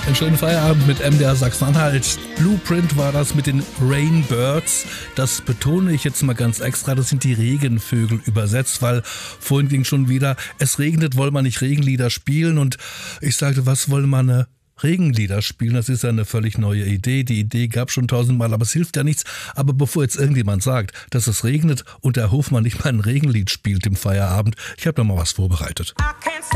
Einen schönen Feierabend mit MDR Sachsen-Anhalt. Blueprint war das mit den Rainbirds. Das betone ich jetzt mal ganz extra. Das sind die Regenvögel übersetzt, weil vorhin ging schon wieder, es regnet, wollen wir nicht Regenlieder spielen. Und ich sagte, was wollen wir eine Regenlieder spielen? Das ist ja eine völlig neue Idee. Die Idee gab es schon 1000-mal, aber es hilft ja nichts. Aber bevor jetzt irgendjemand sagt, dass es regnet und der Hofmann nicht mal ein Regenlied spielt im Feierabend, ich habe da mal was vorbereitet.